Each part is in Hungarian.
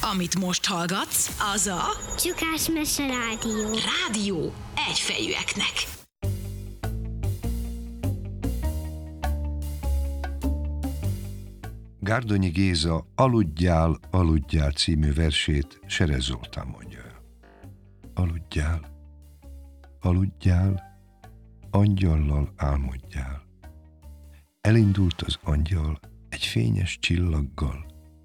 Amit most hallgatsz, az a Csukás Mese Rádió. Rádió egyfejűeknek. Gárdonyi Géza Aludjál, aludjál című versét Serez Zoltán mondja el. Aludjál, aludjál, angyallal álmodjál. Elindult az angyal egy fényes csillaggal,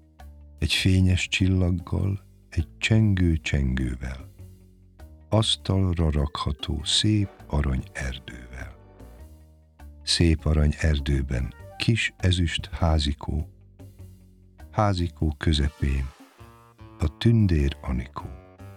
egy csengő csengővel, asztalra rakható szép arany erdővel. Szép arany erdőben kis ezüst házikó közepén a tündér Anikó.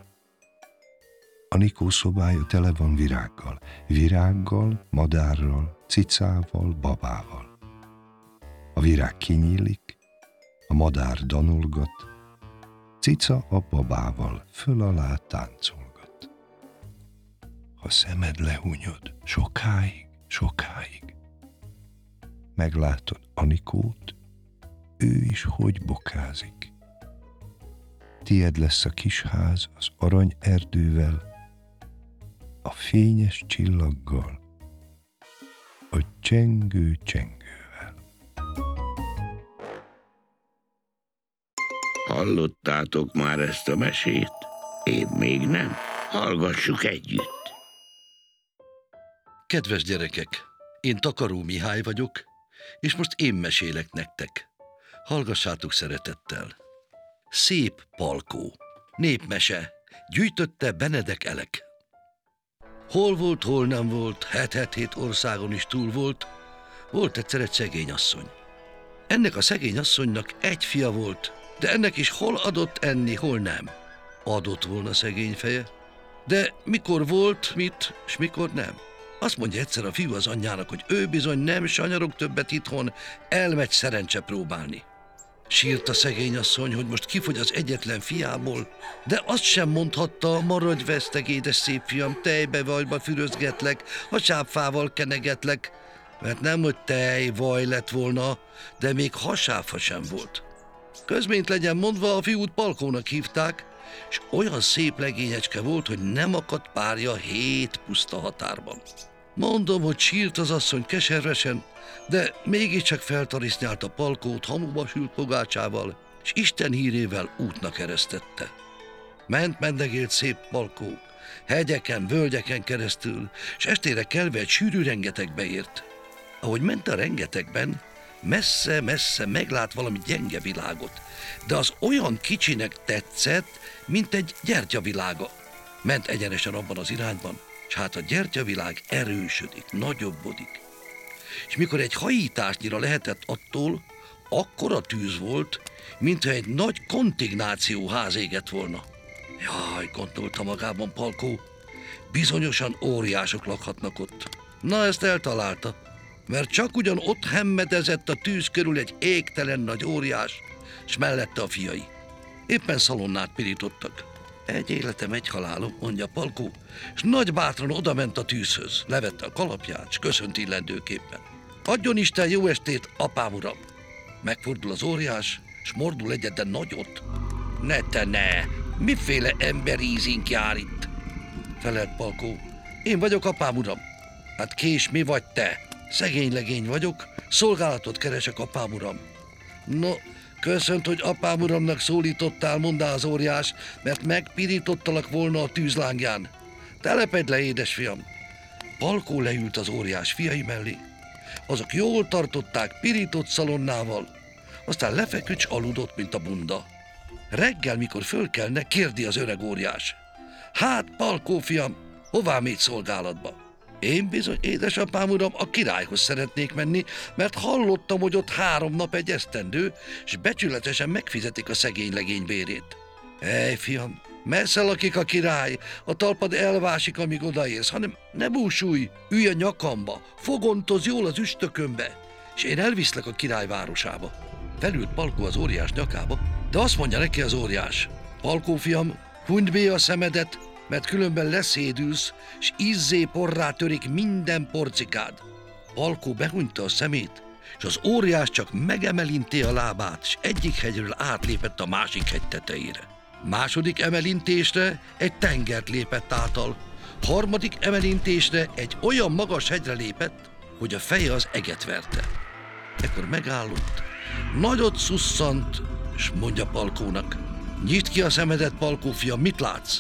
Anikó szobája tele van virággal, madárral, cicával, babával. A virág kinyílik, a madár danolgat, cica a babával föl alá táncolgat. Ha szemed lehunyod sokáig, meglátod Anikót, ő is hogy bokázik. Tied lesz a kis ház az arany erdővel, a fényes csillaggal, a csengő csengővel. Hallottátok már ezt a mesét? Én még nem. Hallgassuk együtt. Kedves gyerekek, én Takaró Mihály vagyok, és most én mesélek nektek. Hallgassátok szeretettel. Szép Palkó. Népmese. Gyűjtötte Benedek Elek. Hol volt, hol nem volt, 7 országon is túl volt. Volt egyszer egy szegény asszony. Ennek a szegény asszonynak egy fia volt, de ennek is hol adott enni, hol nem. Adott volna szegény feje, de mikor volt mit, s mikor nem. Azt mondja egyszer a fiú az anyjának, hogy ő bizony nem sanyarog többet itthon, elmegy szerencse próbálni. Sírt a szegény asszony, hogy most kifogy az egyetlen fiából, de azt sem mondhatta, maradj veszteg, édes szép fiam, tejbe vajba fürözgetlek, a sápfával kenegetlek, mert nem, hogy tej, vaj lett volna, de még hasáfa sem volt. Közményt legyen mondva, a fiút Palkónak hívták, és olyan szép legényecske volt, hogy nem akadt párja 7 puszta határban. Mondom, hogy sírt az asszony keservesen, de mégiscsak feltarisznyálta Palkót hamuba sült pogácsával, és Isten hírével útnak eresztette. Mendegélt szép Palkó, hegyeken, völgyeken keresztül, és estére kelve egy sűrű rengetegbe ért. Ahogy ment a rengetegben, messze-messze meglát valami gyenge világot, de az olyan kicsinek tetszett, mint egy gyertyavilága. Ment egyenesen abban az irányban, és hát a gyertyavilág erősödik, nagyobbodik. És mikor egy hajításnyira lehetett attól, akkora tűz volt, mintha egy nagy kontignációház égett volna. Jaj, gondolta magában Palkó, bizonyosan óriások lakhatnak ott. Na, ezt eltalálta, mert csak ugyan ott hemmedezett a tűz körül egy égtelen nagy óriás, s mellette a fiai. Éppen szalonnát pirítottak. Egy életem, egy halálom, mondja Palkó, és nagy bátran odament a tűzhöz, levette a kalapját, s köszönt illendőképpen. Adjon Isten jó estét, apám uram! Megfordul az óriás, s mordul egyet, de nagyot. Ne, miféle emberízink jár itt? Felelt Palkó. Én vagyok, apám uram. Hát kés, mi vagy te? Szegény legény vagyok, szolgálatot keresek, apám uram. No, köszönt, hogy apám uramnak szólítottál, mondá az óriás, mert megpirítottalak volna a tűzlángján. Telepedj le, édesfiam! Palkó leült az óriás fiai mellé. Azok jól tartották pirított szalonnával, aztán lefeküdt, s aludott, mint a bunda. Reggel, mikor fölkelne, kérdi az öreg óriás. Hát, Palkó fiam, hová mégy szolgálatba? Én bizony, édesapám uram, a királyhoz szeretnék menni, mert hallottam, hogy ott 3 nap egy esztendő, s becsületesen megfizetik a szegény legény bérét. Ej, fiam, messze lakik a király, a talpad elvásik, amíg odaérsz, hanem ne búsulj, ülj a nyakamba, fogontoz jól az üstökömbe, és én elviszlek a király városába. Felült Palkó az óriás nyakába, de azt mondja neki az óriás. Palkó fiam, hunyd be a szemedet, mert különben leszédülsz, s izzé porrá törik minden porcikád. Palkó behunyta a szemét, és az óriás csak megemelinté a lábát, és egyik hegyről átlépett a másik hegy tetejére. Második emelintésre egy tengert lépett átal. Harmadik emelintésre egy olyan magas hegyre lépett, hogy a feje az eget verte. Ekkor megállott, nagyot szusszant, és mondja Palkónak: nyisd ki a szemedet, Palkó fiam, mit látsz?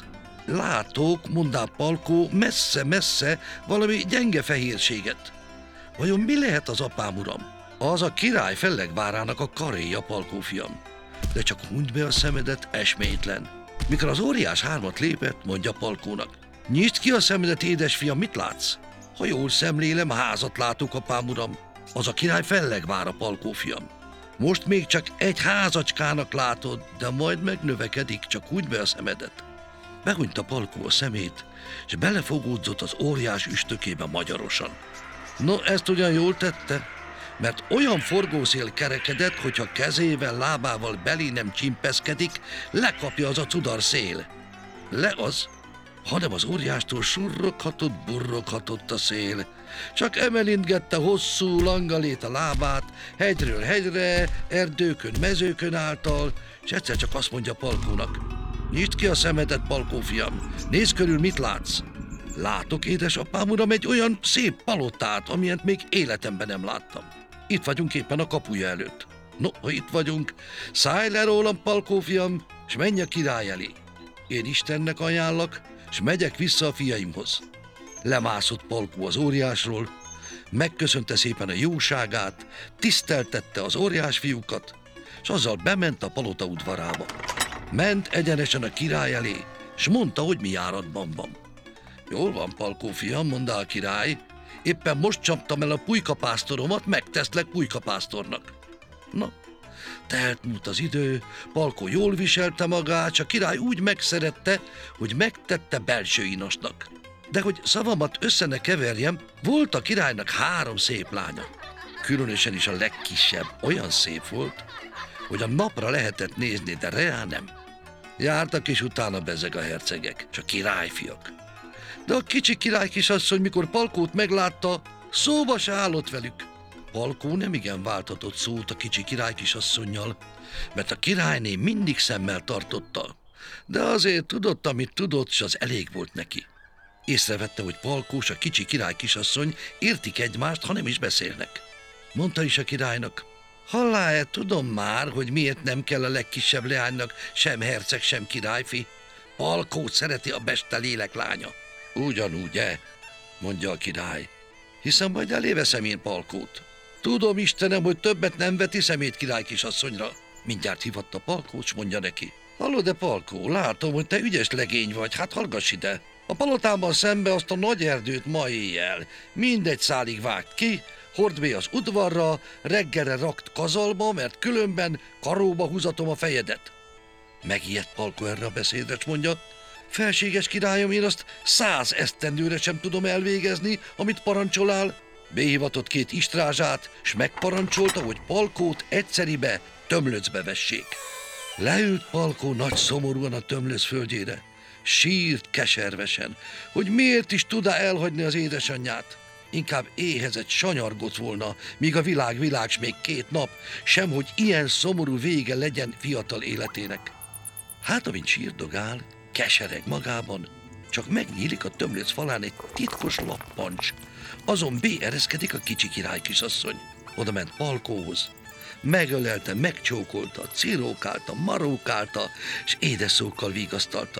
Látok, mondá Palkó, messze-messze valami gyenge fehérséget. Vajon mi lehet az, apám uram? Az a király fellegvárának a karéja, Palkó fiam. De csak hunyd be a szemedet, esmétlen. Mikor az óriás hármat lépett, mondja Palkónak: nyisd ki a szemedet, édesfiam, mit látsz? Ha jól szemlélem, házat látok, apám uram. Az a király fellegvára, Palkó fiam. Most még csak egy házacskának látod, de majd megnövekedik, csak hunyd be a szemedet. Behunyta Palkó a szemét, és belefogódzott az óriás üstökébe magyarosan. No, ezt ugyan jól tette, mert olyan forgószél kerekedett, hogyha kezével, lábával belé nem csimpeszkedik, lekapja az a cudar szél. Le az, hanem az óriástól surroghatott, burroghatott a szél. Csak emelintgette hosszú, langalét a lábát, hegyről hegyre, erdőkön, mezőkön által, és egyszer csak azt mondja Palkónak: nyisd ki a szemedet, Palkó fiam, nézd körül, mit látsz? Látok, édesapám uram, egy olyan szép palotát, amilyent még életemben nem láttam. Itt vagyunk éppen a kapuja előtt. No, ha itt vagyunk, szállj le rólam, Palkó fiam, s menj a király elé. Én Istennek ajánlak, s megyek vissza a fiaimhoz. Lemászott Palkó az óriásról, megköszönte szépen a jóságát, tiszteltette az óriás fiúkat, s azzal bement a palota udvarába. Ment egyenesen a király elé, s mondta, hogy mi járatban van. Jól van, Palkó fiam, mondta a király, éppen most csaptam el a pulykapásztoromat, megteszlek pulykapásztornak. Na, telt múlt az idő, Palkó jól viselte magát, s a király úgy megszerette, hogy megtette belső inasnak. De hogy szavamat össze ne keverjem, volt a királynak 3 szép lánya. Különösen is a legkisebb olyan szép volt, hogy a napra lehetett nézni, de reál nem. Jártak és utána bezeg a hercegek, és a királyfiak. De a kicsi király kisasszony, mikor Palkót meglátta, szóba se állott velük. Palkó nemigen váltatott szót a kicsi király kisasszonnyal, mert a királyné mindig szemmel tartotta, de azért tudott, amit tudott, s az elég volt neki. Észrevette, hogy Palkó s a kicsi király kisasszony értik egymást, ha nem is beszélnek. Mondta is a királynak: hallá-e, tudom már, hogy miért nem kell a legkisebb leánynak sem herceg, sem királyfi. Palkót szereti a beste lélek lánya. Ugyanúgy, mondja a király, hiszen majd eléveszem én Palkót. Tudom, Istenem, hogy többet nem veti szemét király kisasszonyra. Mindjárt hívatta Palkót, s mondja neki: hallod-e, Palkó, látom, hogy te ügyes legény vagy, hát hallgass ide. A palotámban szembe azt a nagy erdőt ma éjjel mindegy szálig vágd ki, hord be az udvarra, reggelre rakt kazalba, mert különben karóba húzatom a fejedet. Megijedt Palkó erre a beszédre, s mondja: felséges királyom, én azt 100 esztendőre sem tudom elvégezni, amit parancsolál. Behivatott 2 istrázsát, s megparancsolta, hogy Palkót egyszeribe tömlöcbe vessék. Leült Palkó nagy szomorúan a tömlöc földjére, sírt keservesen, hogy miért is tud elhagyni az édesanyját. Inkább éhezett, sanyargott volna, míg a világ, s még 2 nap, semhogy ilyen szomorú vége legyen fiatal életének. Hát, amint sírdogál, kesereg magában, csak megnyílik a tömlöc falán egy titkos lappancs. Azon ereszkedik a kicsi király kisasszony. Oda ment Palkóhoz. Megölelte, megcsókolta, cirókálta, marókálta, és édes szókkal vigasztalta.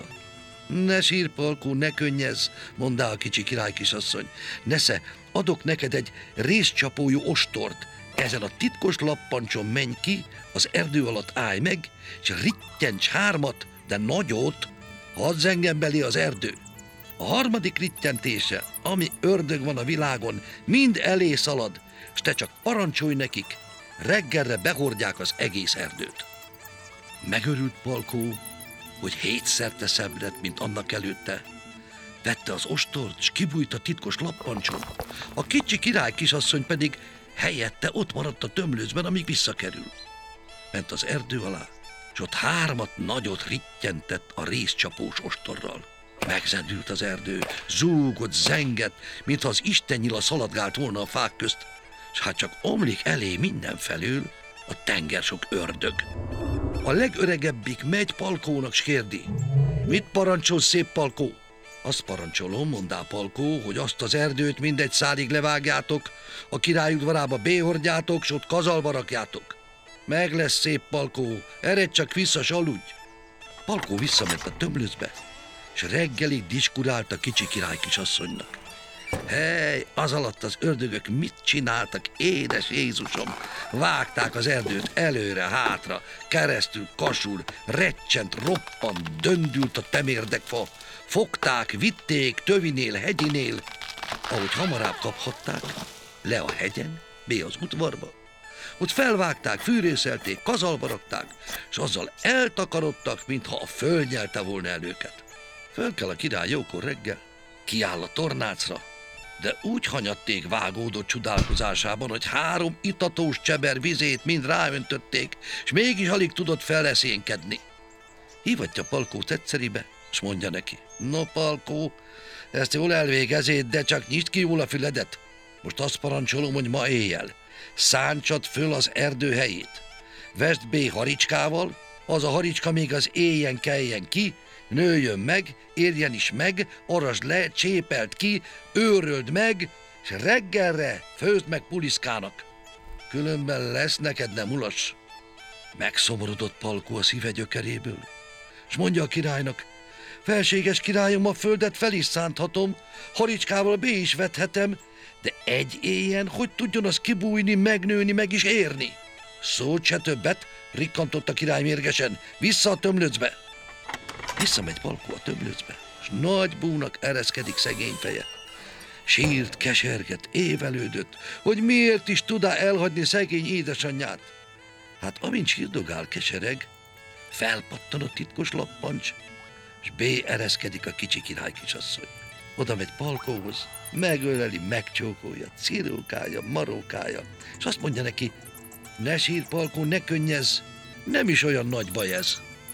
Ne sír, Palkó, ne könnyezz, mondta a kicsi király kisasszony. Nesze, adok neked egy rézcsapójú ostort. Ezen a titkos lappancson menj ki, az erdő alatt állj meg, és rittyents 3, de nagyot, hadd zengjen belé az erdő. A 3. rittyentése, ami ördög van a világon, mind elé szalad, s te csak parancsolj nekik, reggelre behordják az egész erdőt. Megörült Palkó, hogy 7-szer szebb lett, mint annak előtte. Vette az ostort, s kibújt a titkos lappancson. A kicsi király kisasszony pedig helyette ott maradt a tömlőcben, amíg visszakerül. Ment az erdő alá, s ott 3 nagyot rittyentett a rézcsapós ostorral. Megzendült az erdő, zúgott, zengett, mintha az istennyila szaladgált volna a fák közt, s hát csak omlik elé mindenfelől a tengersok ördög. A legöregebbik megy Palkónak, s kérdi: mit parancsol, szép Palkó? Azt parancsolom, mondá Palkó, hogy azt az erdőt mindegy szálig levágjátok, a király udvarába béhordjátok, s ott kazalba rakjátok. Meg lesz, szép Palkó, eredj csak vissza, s aludj. Palkó visszament a tömlőcbe, és reggelig diskurált a kicsi király kisasszonynak. Hely, az alatt az ördögök mit csináltak, édes Jézusom? Vágták az erdőt előre, hátra, keresztül, kasul, recsent, roppant, döndült a temérdekfa, fogták, vitték, tövinél, hegyinél, ahogy hamarabb kaphatták, le a hegyen, be az udvarba. Ott felvágták, fűrészelték, kazalba rakták, és azzal eltakarodtak, mintha a föld nyelte volna el őket. Fölkel a király jókor reggel, kiáll a tornácra, de úgy hanyatték vágódott csodálkozásában, hogy 3 itatós cseber vizét mind ráöntötték, és mégis alig tudott felleszénkedni. Hívatja Palkót egyszeribe, és mondja neki: no, Palkó, ezt jól elvégezéd, de csak nyisd ki jól a füledet. Most azt parancsolom, hogy ma éjjel szántsad föl az erdő helyét. Vesd B haricskával, az a haricska még az éjjen keljen ki, nőjön meg, érjen is meg, arasd le, csépeld ki, őröld meg, és reggelre főzd meg puliszkának. Különben lesz neked nem ulas. Megszomorodott Palkó a szíve gyökeréből, és mondja a királynak: felséges királyom, a földet fel is szánthatom, haricskával be is vethetem, de egy éjjen hogy tudjon az kibújni, megnőni, meg is érni? Szót se többet, rikkantott a király mérgesen, vissza a tömlöcbe. Visszamegy Palkó a tömlöcbe, és nagy búnak ereszkedik szegény feje. Sírt, keserget, évelődött, hogy miért is tudá elhagyni szegény édesanyját. Hát amint sírdogál, kesereg, felpattan a titkos lappancs, és B ereszkedik a kicsi király kisasszony. Oda megy Palkóhoz, megöleli, megcsókolja, cirókálja, marókálja, és azt mondja neki: ne sír, Palkó, ne könnyezz, nem is olyan nagy baj ez.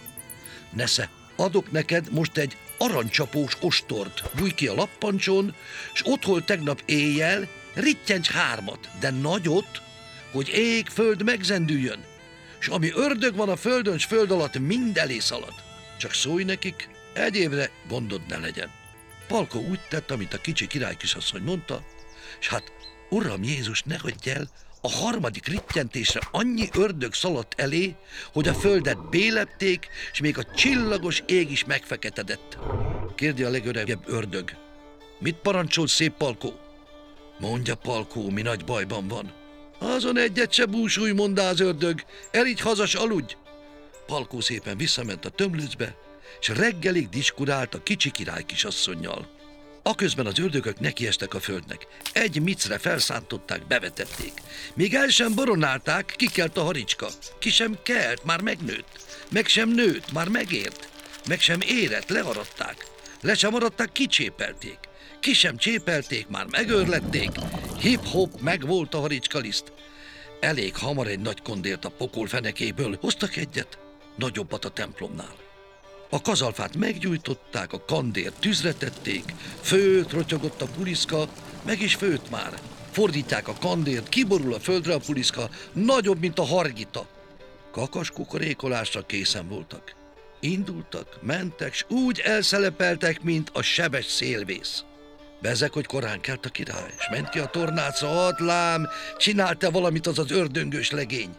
Nesze, adok neked most egy aranycsapós ostort, bújj ki a lappancson, és ott, hol tegnap éjjel, rittyents 3, de nagyot, hogy ég, föld megzendüljön, és ami ördög van a földön, s föld alatt, mind elé szalad. Csak szólj nekik, egyébre gondod ne legyen. Palkó úgy tett, amit a kicsi király kisasszony mondta, és hát, Uram Jézus, ne hagyj el, a 3. rittyentésre annyi ördög szaladt elé, hogy a földet bélepték, és még a csillagos ég is megfeketedett. Kérdi a legöregebb ördög: mit parancsol, szép Palkó? Mondja Palkó, mi nagy bajban van. Azon egyet se búsulj, mondá az ördög, erigy hazas, aludj. Palkó szépen visszament a tömlőcbe, és reggelig diskurált a kicsi király kisasszonnyal. Aközben az ördögök nekiestek a földnek. Egy micre felszántották, bevetették. Még el sem boronálták, kikelt a haricska. Ki sem kelt, már megnőtt. Meg sem nőtt, már megért. Meg sem érett, learadták. Le sem aradták, kicsépelték. Ki sem csépelték, már megőrlették. Hip-hop, megvolt a haricskaliszt. Elég hamar egy nagy kondért a pokol fenekéből hoztak egyet, nagyobbat a templomnál. A kazalfát meggyújtották, a kandért tűzre tették, főt rotyogott a puliszka, meg is főt már. Fordítják a kandért, kiborul a földre a puliszka, nagyobb, mint a hargita. Kakas kukorékolásra készen voltak. Indultak, mentek, s úgy elszelepeltek, mint a sebes szélvész. Bezeg, hogy korán kelt a király, és ment ki a tornácra: adlám, csinálta valamit az ördöngős legény.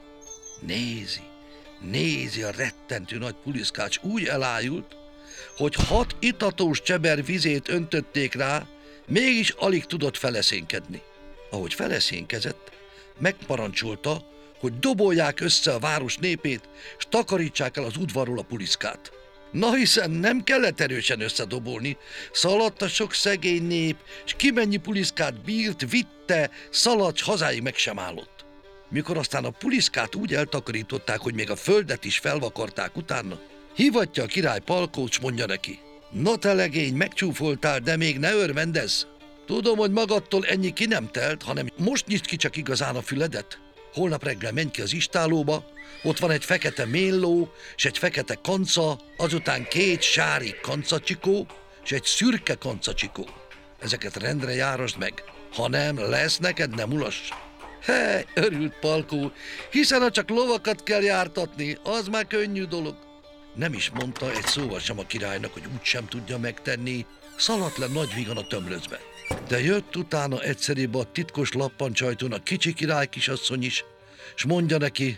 Nézi a rettentő nagy puliszkát, s úgy elájult, hogy 6 itatós cseber vizét öntötték rá, mégis alig tudott feleszénkedni. Ahogy feleszénkezett, megparancsolta, hogy dobolják össze a város népét, s takarítsák el az udvarról a puliszkát. Na hiszen nem kellett erősen összedobolni, szaladt a sok szegény nép, s ki mennyi puliszkát bírt, vitte, szaladt, s hazáig meg sem állott. Mikor aztán a puliszkát úgy eltakarították, hogy még a földet is felvakarták utána, hívatja a király Palkót, s mondja neki: no te legény, megcsúfoltál, de még ne örvendezz. Tudom, hogy magadtól ennyi ki nem telt, hanem most nyisd ki csak igazán a füledet. Holnap reggel menj ki az istálóba, ott van egy fekete mélló, és egy fekete kanca, azután 2 sári kancacsikó, és egy szürke kancacsikó. Ezeket rendre járasd meg, ha nem, lesz neked nem ulas. Hely, örült Palkó, hiszen ha csak lovakat kell jártatni, az már könnyű dolog. Nem is mondta egy szóval sem a királynak, hogy úgysem tudja megtenni, szaladt le nagy vígan a tömlözbe. De jött utána egyszerűbb a titkos lappancsajtón a kicsi király kisasszony is, s mondja neki: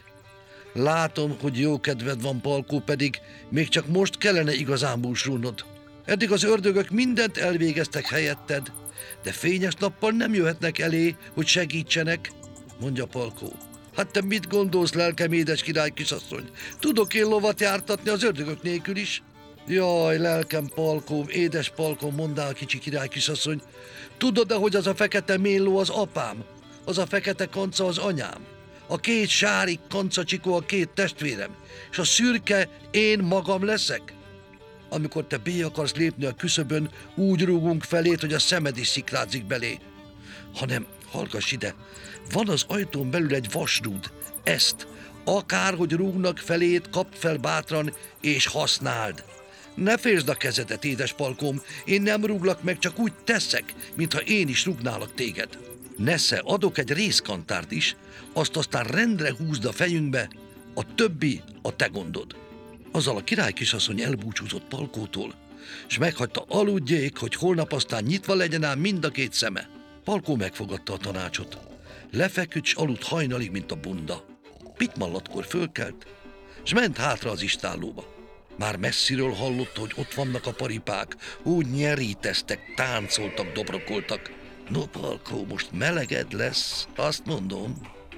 látom, hogy jó kedved van, Palkó, pedig még csak most kellene igazán búsulnod. Eddig az ördögök mindent elvégeztek helyetted, de fényes nappal nem jöhetnek elé, hogy segítsenek, mondja Palkó. Hát te mit gondolsz, lelkem, édes király kisasszony? Tudok én lovat jártatni az ördögök nélkül is? Jaj, lelkem, Palkóm, édes Palkóm, mondá a kicsi király kisasszony. Tudod-e, hogy az a fekete mélló az apám? Az a fekete kanca az anyám? A két sárik kancacsikó a két testvérem, és a szürke én magam leszek? Amikor te bé akarsz lépni a küszöbön, úgy rúgunk felét, hogy a szemed is szikrázik belé. Hanem, hallgass ide, van az ajtón belül egy vasrúd, ezt, akárhogy rúgnak felét, kapd fel bátran, és használd. Ne félsd a kezedet, édes Palkóm, én nem rúglak meg, csak úgy teszek, mintha én is rúgnálak téged. Nesze, adok egy részkantárt is, azt aztán rendre húzd a fejünkbe, a többi a te gondod. Azzal a király kisasszony elbúcsúzott Palkótól, és meghagyta aludjék, hogy holnap aztán nyitva legyen ám mind a két szeme. Palkó megfogadta a tanácsot. Lefeküdt, s aludt hajnalig, mint a bunda. Pitmallatkor fölkelt, és ment hátra az istállóba. Már messziről hallotta, hogy ott vannak a paripák, úgy nyeríteztek, táncoltak, dobrokoltak. No, Palkó, most meleged lesz, azt mondom.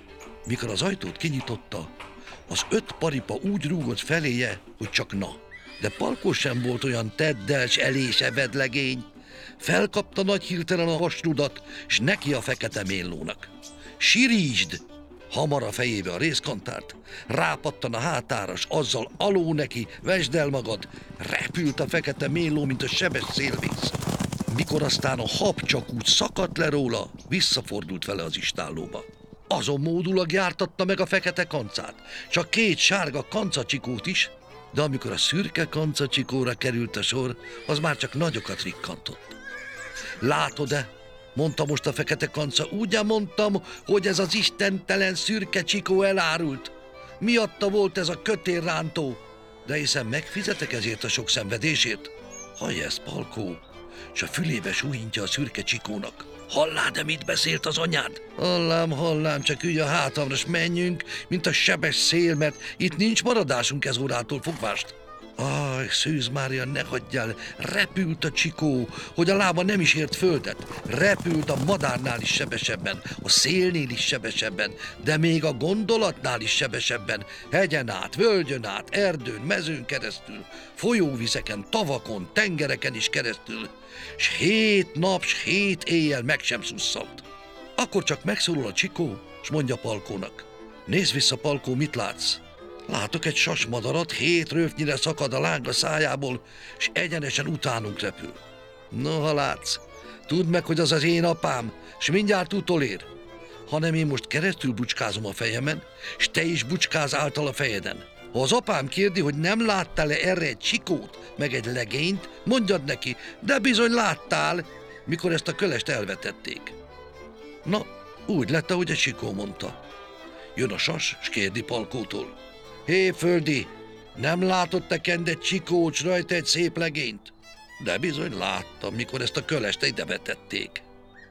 Mikor az ajtót kinyitotta, az 5 paripa úgy rúgott feléje, hogy csak na. De Palkó sem volt olyan teddel s elés evedlegény. Felkapta nagy hirtelen a vasrudat, s neki a fekete méllónak. Sirítsd! Hamar a fejébe a részkantárt, rápattan a hátára, s azzal aló neki, vesd el magad, repült a fekete mélló, mint a sebes szélvész. Mikor aztán a hab csak úgy szakadt le róla, visszafordult vele az istállóba. Azon módulag jártatta meg a fekete kancát, csak 2 sárga kancacsikót is, de amikor a szürke kancacsikóra került a sor, az már csak nagyokat rikkantott. Látod-e? Mondta most a fekete kanca, úgy mondtam, hogy ez az istentelen szürke csikó elárult. Miatta volt ez a kötélrántó, de hiszen megfizetek ezért a sok szenvedésért. Hallj ezt, Palkó, s a fülébe súlyintja a szürke csikónak. Hallád, de mit beszélt az anyád? Hallám, csak ülj a hátamra, s menjünk, mint a sebes szél, mert itt nincs maradásunk ez órától fogvást. Aj, Szűz Mária, ne hagyjál, repült a csikó, hogy a lába nem is ért földet. Repült a madárnál is sebesebben, a szélnél is sebesebben, de még a gondolatnál is sebesebben. Hegyen át, völgyön át, erdőn, mezőn keresztül, folyóvizeken, tavakon, tengereken is keresztül, s 7 nap, s 7 éjjel meg sem szusszant. Akkor csak megszólal a csikó, s mondja Palkónak: nézd vissza, Palkó, mit látsz? Látok egy sasmadarat, 7 röfnyire szakad a láng a szájából, és egyenesen utánunk repül. Noha látsz, tudd meg, hogy az az én apám, s mindjárt utolér. Hanem én most keresztül bucskázom a fejemen, s te is bucskáz által a fejeden. Ha az apám kérdi, hogy nem láttál-e erre egy csikót, meg egy legényt, mondjad neki, de bizony láttál, mikor ezt a kölest elvetették. Na, úgy lett, ahogy a csikó mondta. Jön a sas, s kérdi Palkótól: hé, földi, nem látott te kend egy csikót, s rajta egy szép legényt? De bizony láttam, mikor ezt a kölest ide vetették.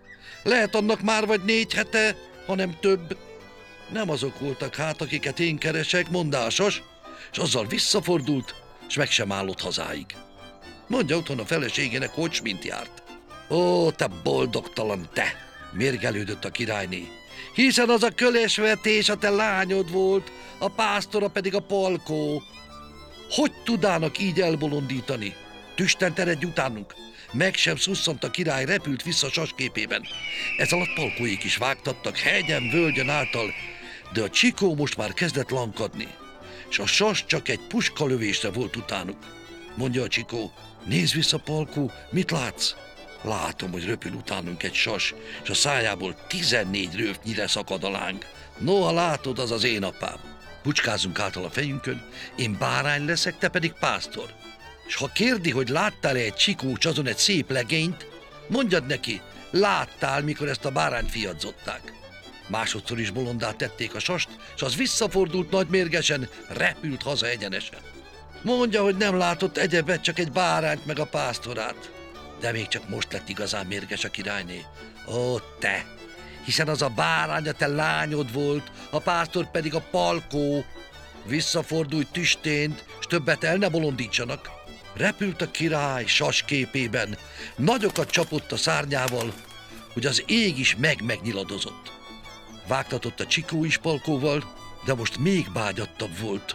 Lehet annak már vagy 4 hete, hanem több. Nem azok voltak hát, akiket én keresek, mondá a sas, és azzal visszafordult, és meg sem állott hazáig. Mondja otthon a feleségének, hogy mint járt. Ó, te boldogtalan te! Mérgelődött a királyné. Hiszen az a kölesvetés a te lányod volt, a pásztora pedig a Palkó. Hogy tudának így elbolondítani? Tüstent eredj utánunk. Meg sem szusszant a király, repült vissza sasképében. Ez alatt Palkóék is vágtattak hegyen, völgyön által, de a csikó most már kezdett lankadni, és a sas csak egy puskalövésre volt utánuk. Mondja a csikó: nézz vissza, Palkó, mit látsz? Látom, hogy röpül utánunk egy sas, és a szájából 14 röfnyire szakad a láng. Noha látod, az az én apám. Bucskázunk által a fejünkön, én bárány leszek, te pedig pásztor. És ha kérdi, hogy láttál-e egy csikó azon egy szép legényt, mondjad neki, láttál, mikor ezt a bárányt fiadzották. Másodszor is bolondá tették a sast, s az visszafordult nagy mérgesen, repült haza egyenesen. Mondja, hogy nem látott egyebet, csak egy bárányt meg a pásztorát. De még csak most lett igazán mérges a királyné. Ó, te! Hiszen az a bárány a te lányod volt, a pásztor pedig a Palkó. Visszafordulj tüstént, s többet el ne bolondítsanak. Repült a király sas képében, nagyokat csapott a szárnyával, hogy az ég is megnyiladozott. Vágtatott a Csikó is Palkóval, de most még bágyattabb volt.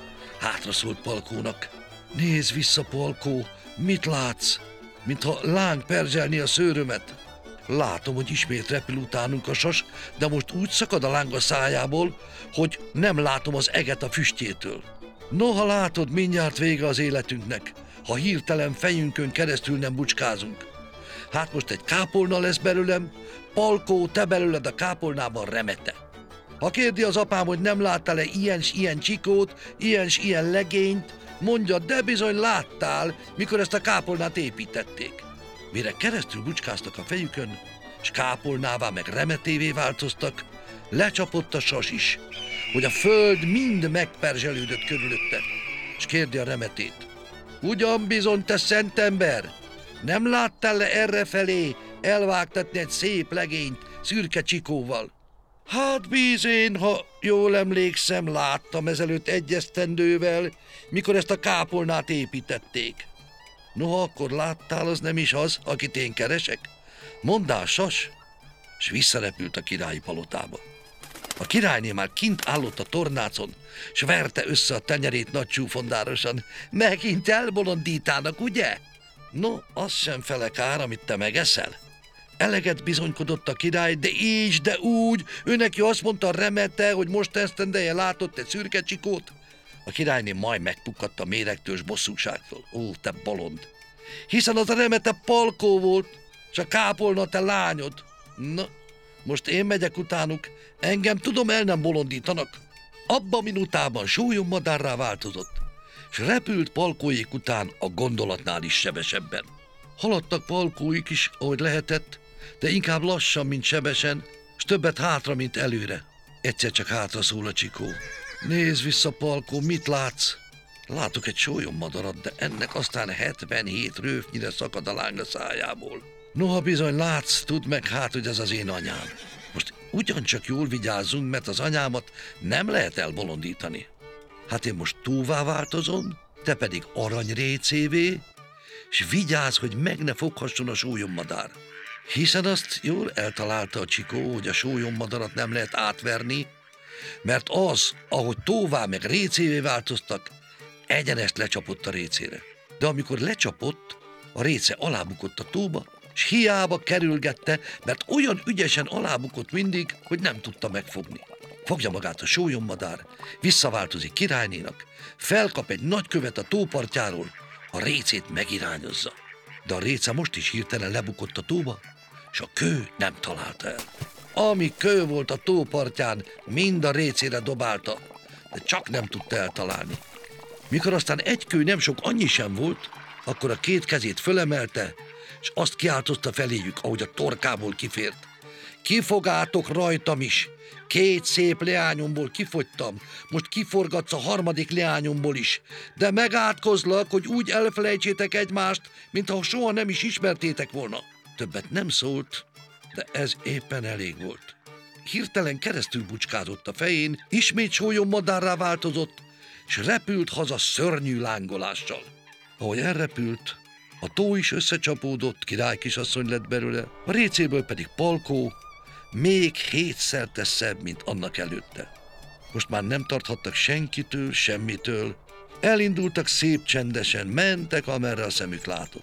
Hátra szólt Palkónak. Nézz vissza, Palkó, mit látsz? Mintha láng perzselni a szőrömet. Látom, hogy ismét repül utánunk a sas, de most úgy szakad a láng a szájából, hogy nem látom az eget a füstjétől. Noha látod, mindjárt vége az életünknek, ha hirtelen fejünkön keresztül nem bucskázunk. Hát most egy kápolna lesz belőlem, Palkó, te belőled a kápolnában remete. Ha kérdi az apám, hogy nem láttál-e ilyen s ilyen Csikót, ilyen s ilyen legényt, mondja, de bizony láttál, mikor ezt a kápolnát építették. Mire keresztül bucskáztak a fejükön, s kápolnává meg remetévé változtak, lecsapott a sas is, hogy a föld mind megperzselődött körülötte, s kérdi a remetét. Ugyan bizony, te szent ember, nem láttál le errefelé elvágtatni egy szép legényt szürke Csikóval? Hát bízén, ha jól emlékszem, láttam ezelőtt egy esztendővel, mikor ezt a kápolnát építették. Noha akkor láttál, az nem is az, akit én keresek? Mondd, sas! S visszarepült a királyi palotába. A királyné már kint állott a tornácon, s verte össze a tenyerét nagy csúfondárosan. Megint elbolondítának, ugye? No, az sem fele kár, amit te megeszel. Eleget bizonykodott a király, de így, de úgy, ő neki azt mondta a remete, hogy most esztendeje látott egy szürke Csikót. A királyné majd megpukkadt a méregtől s bosszúságtól. Ó, te bolond! Hiszen az a remete Palkó volt, s a kápolna te lányod. Na, most én megyek utánuk, engem tudom el nem bolondítanak. Abba minutában sólyommadárrá változott, s repült Palkóik után a gondolatnál is sebesebben. Haladtak Palkóik is, ahogy lehetett, de inkább lassan, mint sebesen, s többet hátra, mint előre. Egyszer csak hátra szól a Csikó. Nézz vissza, Palkó, mit látsz? Látok egy sólyommadarat, de ennek aztán 77 rőfnyire szakad a láng a szájából. Noha bizony látsz, tudd meg hát, hogy ez az én anyám. Most ugyancsak jól vigyázzunk, mert az anyámat nem lehet elbolondítani. Hát én most túvá változom, te pedig aranyrécévé, s vigyázz, hogy meg ne foghasson a sólyommadár. Hiszen azt jól eltalálta a Csikó, hogy a sólyommadarat nem lehet átverni, mert az, ahogy tóvá meg récévé változtak, egyenest lecsapott a récére. De amikor lecsapott, a réce alábukott a tóba, s hiába kerülgette, mert olyan ügyesen alábukott mindig, hogy nem tudta megfogni. Fogja magát a sólyommadár, visszaváltozik királynénak, felkap egy nagy követ a tópartjáról, a récét megirányozza. De a réce most is hirtelen lebukott a tóba, s a kő nem találta el. Ami kő volt a tópartján, mind a récére dobálta, de csak nem tudta eltalálni. Mikor aztán egy kő nem sok annyi sem volt, akkor a két kezét fölemelte, és azt kiáltozta feléjük, ahogy a torkából kifért. Kifogátok rajtam is, 2 szép leányomból kifogytam, most kiforgatsz a 3. leányomból is, de megátkozlak, hogy úgy elfelejtsétek egymást, mintha soha nem is ismertétek volna. Többet nem szólt, de ez éppen elég volt. Hirtelen keresztül bucskázott a fején, ismét sólyommadárrá változott, és repült haza szörnyű lángolással. Ahogy elrepült, a tó is összecsapódott, királykisasszony lett belőle, a récéből pedig Palkó, még 7-szer szebb, mint annak előtte. Most már nem tarthattak senkitől, semmitől, elindultak szép csendesen, mentek, amerre a szemük látott.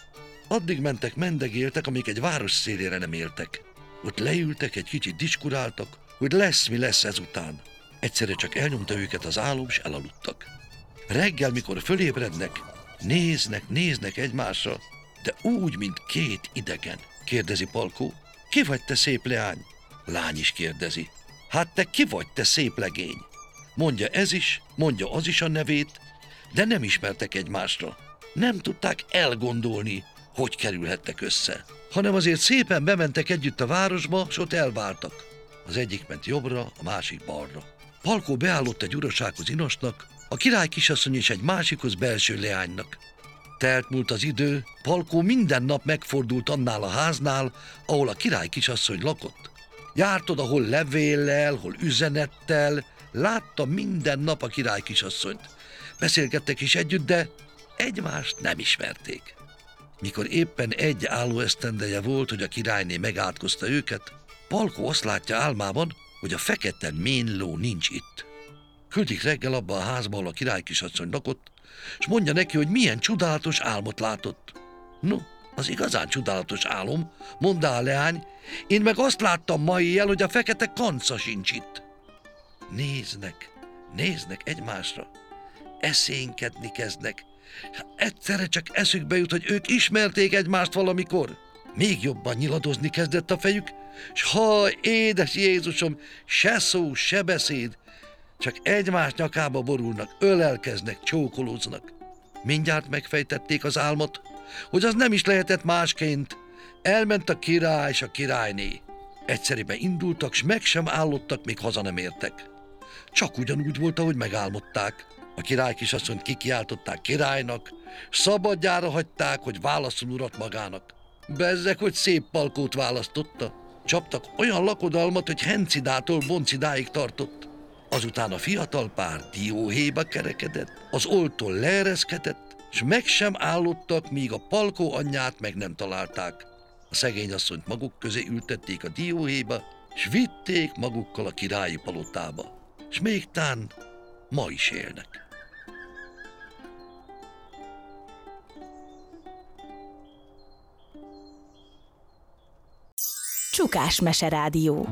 Addig mentek, mendegéltek, amíg egy város szélére nem éltek. Ott leültek, egy kicsit diskuráltak, hogy lesz, mi lesz ezután. Egyszerre csak elnyomta őket az álom, s elaludtak. Reggel, mikor fölébrednek, néznek egymásra, de úgy, mint 2 idegen. Kérdezi Palkó, ki vagy te, szép leány? Lány is kérdezi, hát te ki vagy, te szép legény? Mondja ez is, mondja az is a nevét, de nem ismertek egymásra. Nem tudták elgondolni, hogy kerülhettek össze, hanem azért szépen bementek együtt a városba, s ott elváltak. Az egyik ment jobbra, a másik balra. Palkó beállott egy urasághoz inosnak, a király kisasszony és egy másikhoz belső leánynak. Telt múlt az idő, Palkó minden nap megfordult annál a háznál, ahol a király kisasszony lakott. Járt oda hol levéllel, hol üzenettel, látta minden nap a király kisasszonyt. Beszélgettek is együtt, de egymást nem ismerték. Mikor éppen egy állóesztendeje volt, hogy a királyné megátkozta őket, Palkó azt látja álmában, hogy a fekete ménló nincs itt. Küldik reggel abba a házba, ahol a király kisasszony lakott, és mondja neki, hogy milyen csodálatos álmot látott. No, az igazán csodálatos álom, mondta a leány, én meg azt láttam ma éjjel, hogy a fekete kanca sincs itt. Néznek egymásra, eszénkedni kezdnek. Egyszerre csak eszükbe jut, hogy ők ismerték egymást valamikor. Még jobban nyiladozni kezdett a fejük, s ha, édes Jézusom, se szó, se beszéd, csak egymás nyakába borulnak, ölelkeznek, csókolóznak. Mindjárt megfejtették az álmot, hogy az nem is lehetett másként. Elment a király és a királyné. Egyszerűen indultak, s meg sem állottak, még haza nem értek. Csak ugyanúgy volt, ahogy megálmodták. A király kisasszonyt kikiáltották királynak, szabadjára hagyták, hogy válasszon urat magának. Bezzeg, hogy szép Palkót választotta. Csaptak olyan lakodalmat, hogy Hencidától Boncidáig tartott. Azután a fiatal pár dióhéjba kerekedett, az oltól leereszkedett, s meg sem állottak, míg a Palkó anyját meg nem találták. A szegény asszonyt maguk közé ültették a dióhéjba, s vitték magukkal a királyi palotába. S még tán ma is élnek. Csukás Meserádió.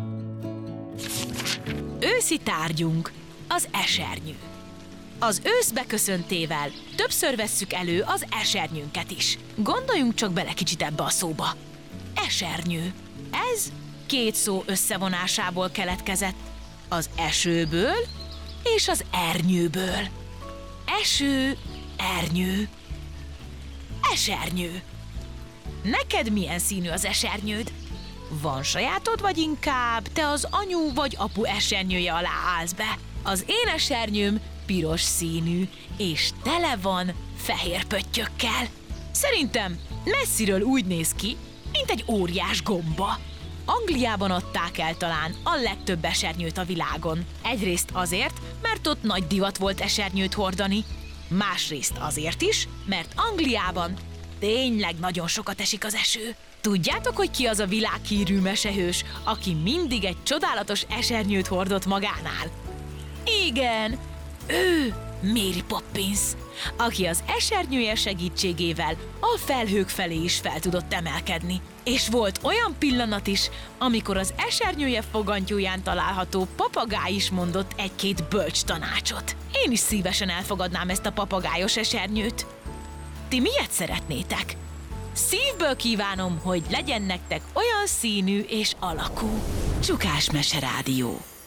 Őszi tárgyunk az esernyő. Az ősz beköszöntével többször vesszük elő az esernyőnket is. Gondoljunk csak bele kicsit ebbe a szóba. Esernyő. Ez két szó összevonásából keletkezett. Az esőből és az ernyőből. Eső, ernyő. Esernyő. Neked milyen színű az esernyőd? Van sajátod, vagy inkább te az anyu vagy apu esernyője alá állsz be? Az én esernyőm piros színű, és tele van fehér pöttyökkel. Szerintem messziről úgy néz ki, mint egy óriás gomba. Angliában adták el talán a legtöbb esernyőt a világon. Egyrészt azért, mert ott nagy divat volt esernyőt hordani, másrészt azért is, mert Angliában tényleg nagyon sokat esik az eső. Tudjátok, hogy ki az a világhírű mesehős, aki mindig egy csodálatos esernyőt hordott magánál? Igen, ő Mary Poppins, aki az esernyője segítségével a felhők felé is fel tudott emelkedni. És volt olyan pillanat is, amikor az esernyője fogantyúján található papagáj is mondott egy-két bölcs tanácsot. Én is szívesen elfogadnám ezt a papagájos esernyőt. Ti miért szeretnétek? Szívből kívánom, hogy legyen nektek olyan színű és alakú. Csukás Meserádió.